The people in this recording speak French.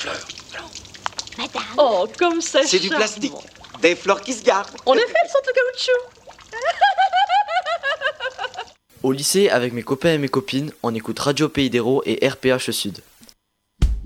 fleurs. Madame. Oh, comme c'est C'est du charmant. plastique. Des fleurs qui se gardent. En effet, elles sont de caoutchouc. Au lycée, avec mes copains et mes copines, on écoute Radio Pays d'Hérault et RPH Sud.